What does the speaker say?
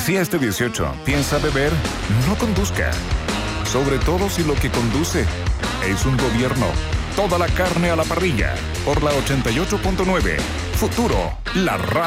Si este 18 piensa beber, no conduzca. Sobre todo si lo que conduce es un gobierno. Toda la carne a la parrilla. Por la 88.9. Futuro, la radio.